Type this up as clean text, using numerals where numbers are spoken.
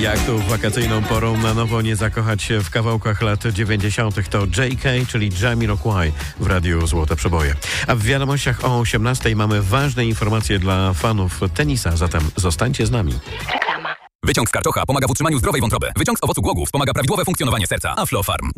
Jak tu wakacyjną porą na nowo nie zakochać się w kawałkach lat 90. To JK, czyli Jamiroquai w Radiu Złote Przeboje. A w wiadomościach o 18 mamy ważne informacje dla fanów tenisa, zatem zostańcie z nami. Wyciąg z karczocha pomaga w utrzymaniu zdrowej wątroby. Wyciąg z owocu głogów wspomaga prawidłowe funkcjonowanie serca. Aflofarm.